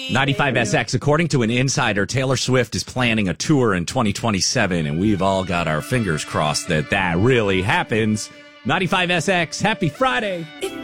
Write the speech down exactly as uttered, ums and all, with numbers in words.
ninety-five S X, according to an insider, Taylor Swift is planning a tour in twenty twenty-seven, and we've all got our fingers crossed that that really happens. ninety-five S X, happy Friday. If